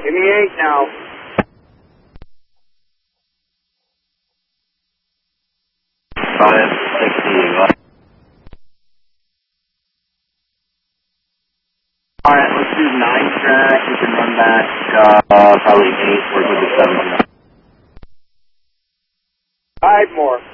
Give me 8 now. Five, 60. Alright, let's do 9 track. We can run back probably 8, work with the 7. 5 more.